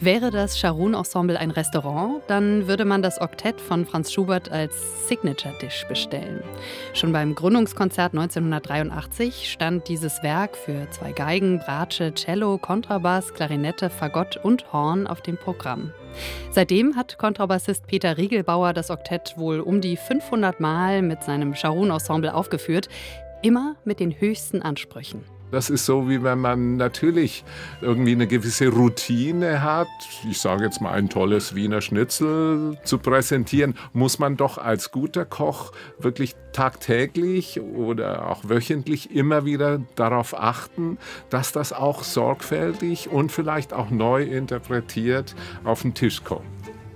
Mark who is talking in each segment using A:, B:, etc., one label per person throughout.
A: Wäre das Scharun-Ensemble ein Restaurant, dann würde man das Oktett von Franz Schubert als Signature-Dish bestellen. Schon beim Gründungskonzert 1983 stand dieses Werk für 2 Geigen, Bratsche, Cello, Kontrabass, Klarinette, Fagott und Horn auf dem Programm. Seitdem hat Kontrabassist Peter Riegelbauer das Oktett wohl um die 500 Mal mit seinem Scharun-Ensemble aufgeführt, immer mit den höchsten Ansprüchen.
B: Das ist so, wie wenn man natürlich irgendwie eine gewisse Routine hat. Ich sage jetzt mal, ein tolles Wiener Schnitzel zu präsentieren, muss man doch als guter Koch wirklich tagtäglich oder auch wöchentlich immer wieder darauf achten, dass das auch sorgfältig und vielleicht auch neu interpretiert auf den Tisch kommt.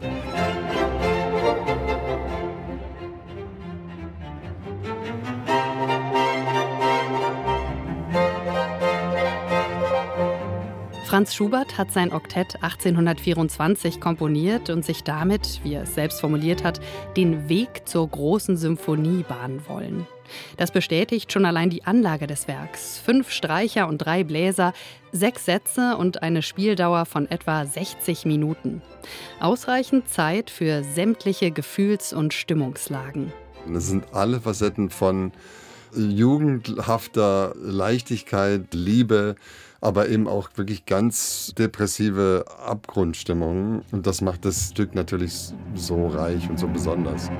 A: Franz Schubert hat sein Oktett 1824 komponiert und sich damit, wie er es selbst formuliert hat, den Weg zur großen Symphonie bahnen wollen. Das bestätigt schon allein die Anlage des Werks. 5 Streicher und 3 Bläser, 6 Sätze und eine Spieldauer von etwa 60 Minuten. Ausreichend Zeit für sämtliche Gefühls- und Stimmungslagen.
C: Das sind alle Facetten von jugendhafter Leichtigkeit, Liebe, aber eben auch wirklich ganz depressive Abgrundstimmungen. Und das macht das Stück natürlich so reich und so besonders.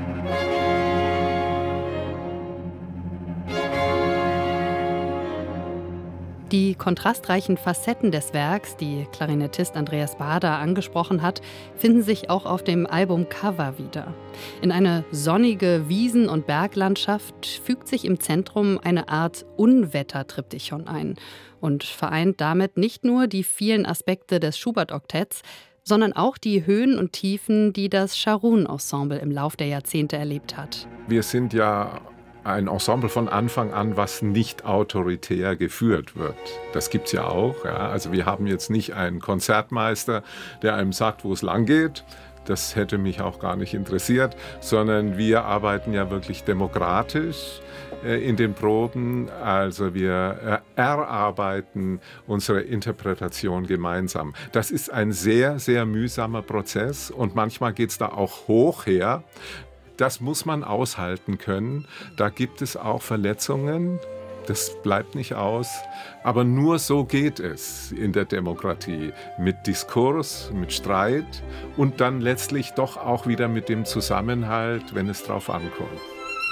A: Die kontrastreichen Facetten des Werks, die Klarinettist Andreas Baader angesprochen hat, finden sich auch auf dem Albumcover wieder. In eine sonnige Wiesen- und Berglandschaft fügt sich im Zentrum eine Art Unwettertriptychon ein und vereint damit nicht nur die vielen Aspekte des Schubert-Oktetts, sondern auch die Höhen und Tiefen, die das Scharun-Ensemble im Lauf der Jahrzehnte erlebt hat.
B: Wir sind ja ein Ensemble von Anfang an, was nicht autoritär geführt wird. Das gibt's ja auch. Ja. Also wir haben jetzt nicht einen Konzertmeister, der einem sagt, wo es lang geht. Das hätte mich auch gar nicht interessiert, sondern wir arbeiten ja wirklich demokratisch in den Proben. Also wir erarbeiten unsere Interpretation gemeinsam. Das ist ein sehr, sehr mühsamer Prozess und manchmal geht's da auch hoch her. Das muss man aushalten können. Da gibt es auch Verletzungen. Das bleibt nicht aus. Aber nur so geht es in der Demokratie. Mit Diskurs, mit Streit und dann letztlich doch auch wieder mit dem Zusammenhalt, wenn es drauf ankommt.